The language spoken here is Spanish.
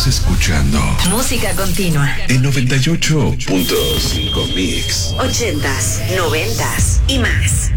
Estás escuchando Música Continua en 98.5 Mix. 80s, 90s y más.